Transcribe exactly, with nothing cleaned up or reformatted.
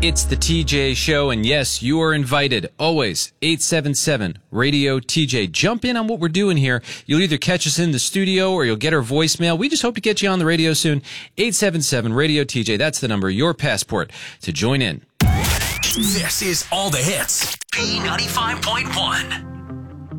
It's the T J Show, and yes, you are invited. Always, eight seven seven, radio T J. Jump in on what we're doing here. You'll either catch us in the studio or you'll get our voicemail. We just hope to get you on the radio soon. eight seven seven, radio T J. That's the number, your passport to join in. This is All the Hits. P ninety-five point one.